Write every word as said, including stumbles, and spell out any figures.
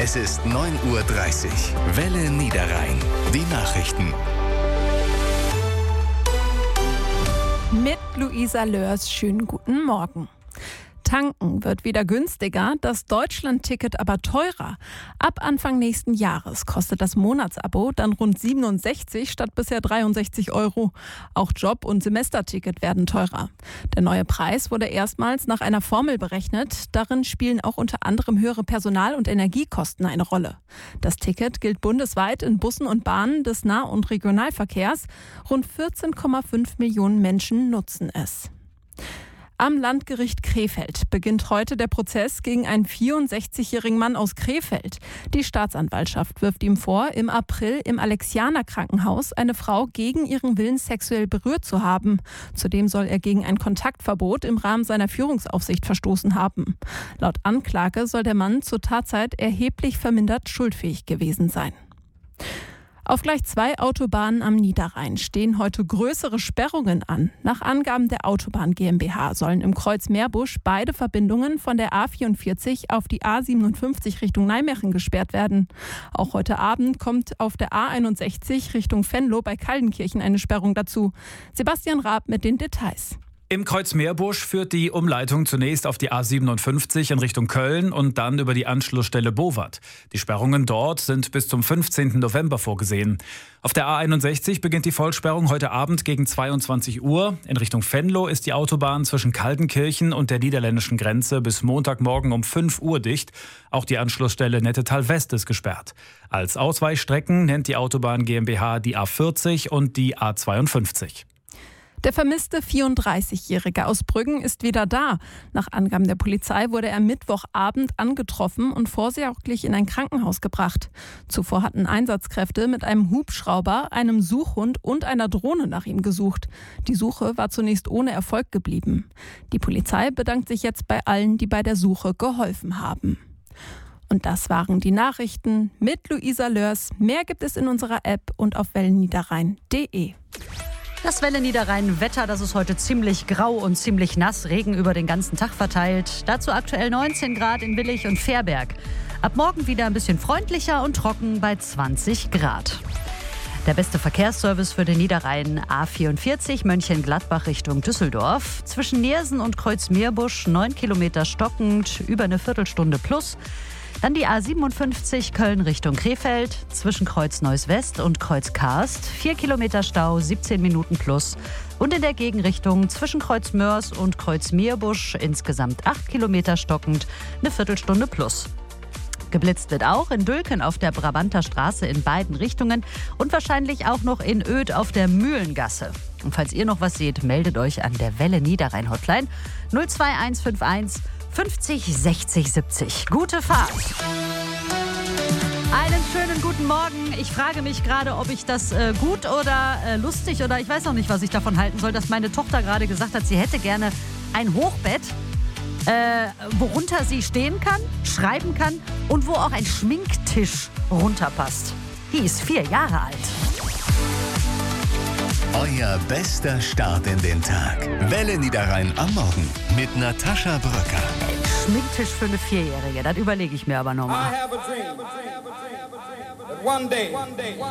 Es ist neun Uhr dreißig. Welle Niederrhein. Die Nachrichten. Mit Luisa Lörs, schönen guten Morgen. Tanken wird wieder günstiger, das Deutschland-Ticket aber teurer. Ab Anfang nächsten Jahres kostet das Monatsabo dann rund siebenundsechzig statt bisher dreiundsechzig Euro. Auch Job- und Semesterticket werden teurer. Der neue Preis wurde erstmals nach einer Formel berechnet. Darin spielen auch unter anderem höhere Personal- und Energiekosten eine Rolle. Das Ticket gilt bundesweit in Bussen und Bahnen des Nah- und Regionalverkehrs. Rund vierzehn Komma fünf Millionen Menschen nutzen es. Am Landgericht Krefeld beginnt heute der Prozess gegen einen vierundsechzigjährigen Mann aus Krefeld. Die Staatsanwaltschaft wirft ihm vor, im April im Alexianer-Krankenhaus eine Frau gegen ihren Willen sexuell berührt zu haben. Zudem soll er gegen ein Kontaktverbot im Rahmen seiner Führungsaufsicht verstoßen haben. Laut Anklage soll der Mann zur Tatzeit erheblich vermindert schuldfähig gewesen sein. Auf gleich zwei Autobahnen am Niederrhein stehen heute größere Sperrungen an. Nach Angaben der Autobahn GmbH sollen im Kreuz Meerbusch beide Verbindungen von der A vierundvierzig auf die A siebenundfünfzig Richtung Nijmegen gesperrt werden. Auch heute Abend kommt auf der A einundsechzig Richtung Venlo bei Kaldenkirchen eine Sperrung dazu. Sebastian Raab mit den Details. Im Kreuz Meerbusch führt die Umleitung zunächst auf die A siebenundfünfzig in Richtung Köln und dann über die Anschlussstelle Bowat. Die Sperrungen dort sind bis zum fünfzehnten November vorgesehen. Auf der A einundsechzig beginnt die Vollsperrung heute Abend gegen zweiundzwanzig Uhr. In Richtung Venlo ist die Autobahn zwischen Kaldenkirchen und der niederländischen Grenze bis Montagmorgen um fünf Uhr dicht. Auch die Anschlussstelle Nettetal West ist gesperrt. Als Ausweichstrecken nennt die Autobahn GmbH die A vierzig und die A zweiundfünfzig. Der vermisste vierunddreißigjährige aus Brüggen ist wieder da. Nach Angaben der Polizei wurde er Mittwochabend angetroffen und vorsorglich in ein Krankenhaus gebracht. Zuvor hatten Einsatzkräfte mit einem Hubschrauber, einem Suchhund und einer Drohne nach ihm gesucht. Die Suche war zunächst ohne Erfolg geblieben. Die Polizei bedankt sich jetzt bei allen, die bei der Suche geholfen haben. Und das waren die Nachrichten mit Luisa Lörs. Mehr gibt es in unserer App und auf wellenniederrhein punkt de. Das Welle Niederrhein Wetter, das ist heute ziemlich grau und ziemlich nass, Regen über den ganzen Tag verteilt. Dazu aktuell neunzehn Grad in Willich und Fährberg. Ab morgen wieder ein bisschen freundlicher und trocken bei zwanzig Grad. Der beste Verkehrsservice für den Niederrhein A vierundvierzig Mönchengladbach Richtung Düsseldorf. Zwischen Neersen und Kreuz Meerbusch neun Kilometer stockend, über eine Viertelstunde plus. Dann die A siebenundfünfzig Köln Richtung Krefeld, zwischen Kreuz Neuss West und Kreuz Karst, vier Kilometer Stau, siebzehn Minuten plus. Und in der Gegenrichtung zwischen Kreuz Mörs und Kreuz Meerbusch insgesamt acht Kilometer stockend, eine Viertelstunde plus. Geblitzt wird auch in Dülken auf der Brabanter Straße in beiden Richtungen und wahrscheinlich auch noch in Oedt auf der Mühlengasse. Und falls ihr noch was seht, meldet euch an der Welle Niederrhein Hotline null zwei eins fünf eins fünfzig sechzig siebzig. Gute Fahrt! Einen schönen guten Morgen. Ich frage mich gerade, ob ich das äh, gut oder äh, lustig oder ich weiß noch nicht, was ich davon halten soll, dass meine Tochter gerade gesagt hat, sie hätte gerne ein Hochbett, äh, worunter sie stehen kann, schreiben kann und wo auch ein Schminktisch runterpasst. Die ist vier Jahre alt. Euer bester Start in den Tag. Welle Niederrhein am Morgen mit Natascha Bröcker. Schminktisch für eine Vierjährige, das überlege ich mir aber nochmal. I have a dream that one day